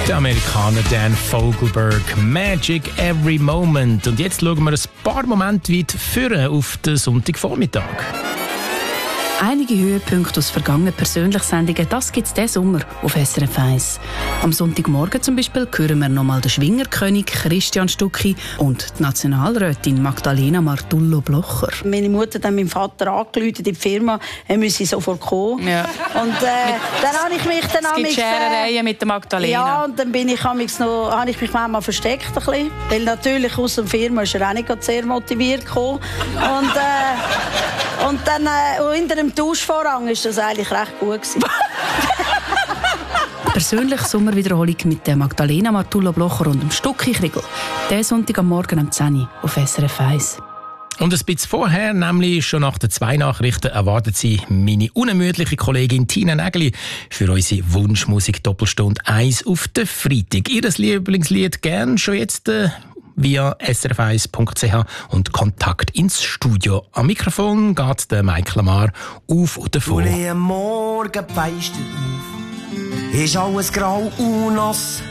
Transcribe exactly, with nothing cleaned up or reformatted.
Der Amerikaner Dan Fogelberg, Magic Every Moment. Und jetzt schauen wir ein paar Momente weit vorne auf den Sonntagvormittag. Einige Höhepunkte aus vergangenen Persönlichsendungen, das gibt es diesen Sommer auf S R F eins. Am Sonntagmorgen zum Beispiel hören wir nochmal den Schwingerkönig Christian Stucki und die Nationalrätin Magdalena Martullo-Blocher. Meine Mutter hat dann meinem Vater angerufen in die Firma, er müsse sofort kommen. Ja. Und äh, dann habe ich mich dann es gibt Scherereien mit der Magdalena. Ja, und dann bin ich, noch, habe ich mich manchmal versteckt ein bisschen, weil natürlich aus der Firma ist er auch nicht sehr motiviert gekommen. Und, äh, und dann äh, hinter dem Tauschvorhang war das eigentlich recht gut. Persönliche Sommerwiederholung mit der Magdalena Martullo-Blocher und dem Stucki-Kriegel. Diesen Sonntag am Morgen um zehn Uhr auf S R F eins. Und ein bisschen vorher, nämlich schon nach den zwei Nachrichten, erwartet sie meine unermüdliche Kollegin Tina Nägeli für unsere Wunschmusik-Doppelstunde eins auf den Freitag. Ihr Lieblingslied gern schon jetzt äh, via s r f eins punkt c h und Kontakt ins Studio. Am Mikrofon geht der Mike Lamar auf und davor. Am Morgen weisst du auf, ist alles grau und nass.